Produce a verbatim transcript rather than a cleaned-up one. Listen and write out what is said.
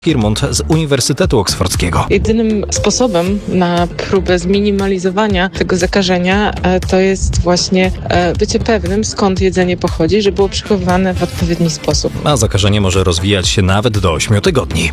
Kirmont z Uniwersytetu Oksfordzkiego. Jedynym sposobem na próbę zminimalizowania tego zakażenia to jest właśnie bycie pewnym, skąd jedzenie pochodzi, żeby było przechowywane w odpowiedni sposób. A zakażenie może rozwijać się nawet do ośmiu tygodni.